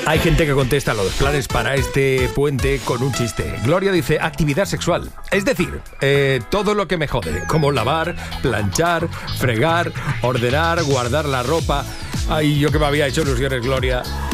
Hay gente que contesta los planes para este puente con un chiste. Gloria dice, actividad sexual. Es decir, todo lo que me jode, como lavar, planchar, fregar, ordenar, guardar la ropa. Ay, yo que me había hecho ilusiones, Gloria.